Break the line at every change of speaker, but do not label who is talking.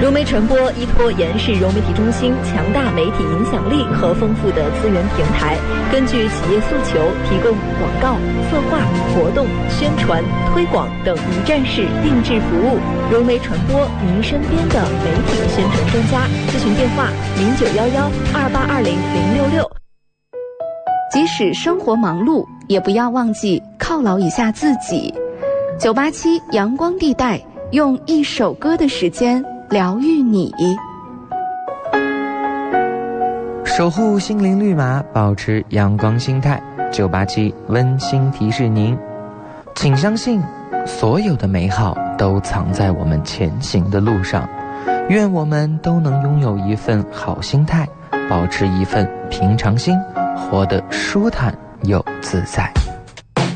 融媒传播依托延世融媒体中心强大媒体影响力和丰富的资源平台，根据企业诉求，提供广告、策划、活动、宣传、推广等一站式定制服务。融媒传播，您身边的媒体宣传专家。咨询电话：091128200666。
即使生活忙碌，也不要忘记犒劳一下自己。987阳光地带，用一首歌的时间疗愈你，
守护心灵绿码，保持阳光心态。987温馨提示您，请相信，所有的美好都藏在我们前行的路上。愿我们都能拥有一份好心态，保持一份平常心，活得舒坦又自在。